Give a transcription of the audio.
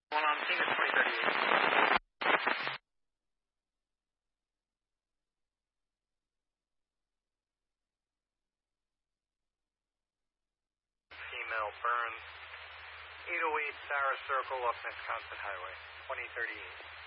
One on scene is 2038. Female Burns, 808 Sarah Circle, off Wisconsin Highway, 2038.